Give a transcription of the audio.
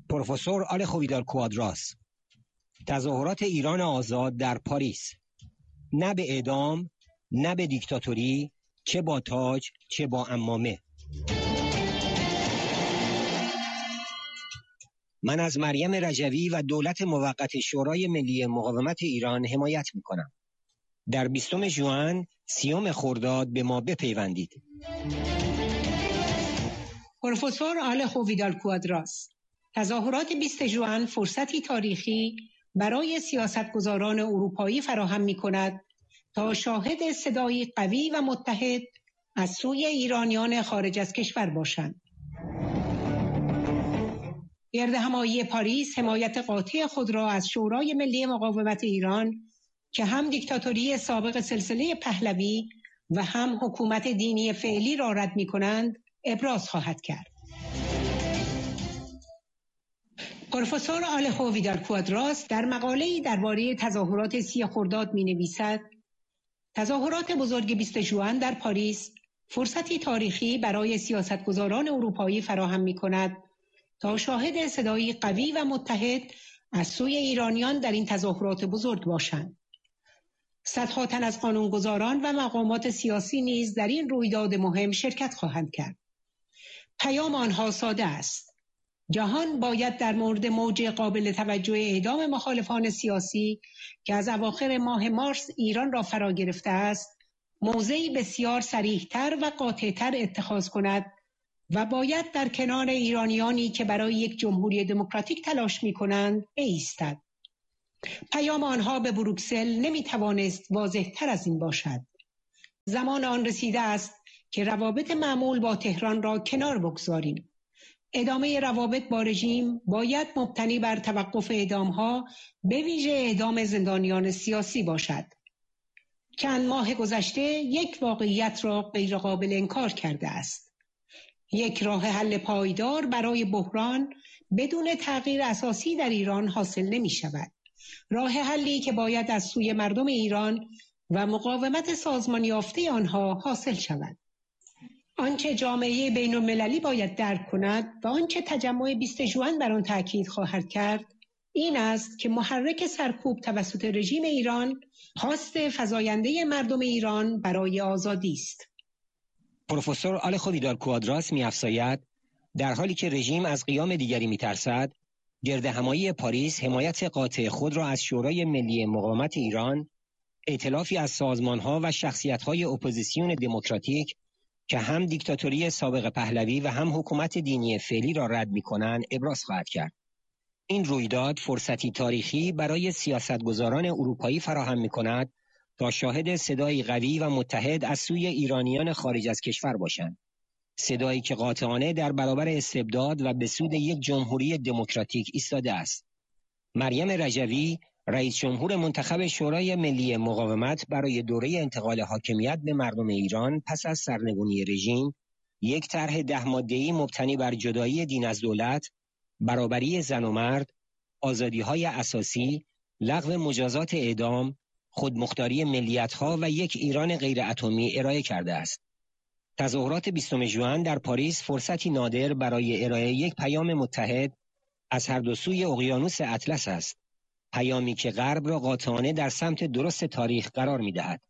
پروفسور آلخو ویدال کوادراس. تظاهرات ایران آزاد در پاریس. نه به اعدام، نه به دیکتاتوری، چه با تاج چه با عمامه. من از مریم رجوی و دولت موقت شورای ملی مقاومت ایران حمایت می‌کنم. در 20 ژوئن 30 خرداد به ما بپیوندید. پروفسور آلخو ویدال کوادراس. تظاهرات 20 ژوئن فرصتی تاریخی برای سیاستگزاران اروپایی فراهم می‌کند تا شاهد صدایی قوی و متحد از سوی ایرانیان خارج از کشور باشند. گردهمایی پاریس حمایت قاطع خود را از شورای ملی مقاومت ایران که هم دیکتاتوری سابق سلسله پهلوی و هم حکومت دینی فعلی را رد می‌کنند ابراز خواهد کرد. پروفسور آلخو ویدال کوادراس در مقاله‌ای درباره تظاهرات 30 خرداد می‌نویسد: تظاهرات بزرگ 20 ژوئن در پاریس فرصتی تاریخی برای سیاستگزاران اروپایی فراهم می‌کند تا شاهد صدایی قوی و متحد از سوی ایرانیان در این تظاهرات بزرگ باشند. صدها تن از قانونگذاران و مقامات سیاسی نیز در این رویداد مهم شرکت خواهند کرد. پیام آنها ساده است: جهان باید در مورد موج قابل توجه اعدام مخالفان سیاسی که از اواخر ماه مارس ایران را فرا گرفته است، موضعی بسیار صریح‌تر و قاطع‌تر اتخاذ کند و باید در کنار ایرانیانی که برای یک جمهوری دموکراتیک تلاش می‌کنند بایستد. پیام آنها به بروکسل نمی‌توانست واضح‌تر از این باشد. زمان آن رسیده است که روابط معمول با تهران را کنار بگذاریم. ادامه روابط با رژیم باید مبتنی بر توقف اعدام‌ها، به ویژه اعدام زندانیان سیاسی باشد. چند ماه گذشته یک واقعیت را غیرقابل انکار کرده است. یک راه حل پایدار برای بحران بدون تغییر اساسی در ایران حاصل نمی شود. راه حلی که باید از سوی مردم ایران و مقاومت سازمان یافته آنها حاصل شود. آنچه جامعه بین المللی باید درک کند و آنچه تجمع 20 ژوئن بر آن تاکید خواهد کرد این است که محرک سرکوب توسط رژیم ایران خواست فزاینده مردم ایران برای آزادی است. پروفسور آلخو ویدال کوادراس می‌افزاید در حالی که رژیم از قیام دیگری می‌ترسد، گردهمایی پاریس حمایت قاطع خود را از شورای ملی مقاومت ایران، ائتلافی از سازمان‌ها و شخصیت‌های اپوزیسیون دموکراتیک که هم دیکتاتوری سابق پهلوی و هم حکومت دینی فعلی را رد می‌کنند ابراز خواهد کرد. این رویداد فرصتی تاریخی برای سیاستگزاران اروپایی فراهم می‌کند تا شاهد صدای قوی و متحد از سوی ایرانیان خارج از کشور باشند. صدایی که قاطعانه در برابر استبداد و به سود یک جمهوری دموکراتیک ایستاده است. مریم رجوی، رئیس جمهور منتخب شورای ملی مقاومت برای دوره انتقال حاکمیت به مردم ایران پس از سرنگونی رژیم، یک طرح 10 ماده‌ای مبتنی بر جدایی دین از دولت، برابری زن و مرد، آزادی‌های اساسی، لغو مجازات اعدام، خودمختاری ملیت‌ها و یک ایران غیر اتمی ارائه کرده است. تظاهرات 20 ژوئن در پاریس فرصتی نادر برای ارائه یک پیام متحد از هر دو سوی اقیانوس اطلس است. پیامی که غرب را قاطعانه در سمت درست تاریخ قرار می‌دهد.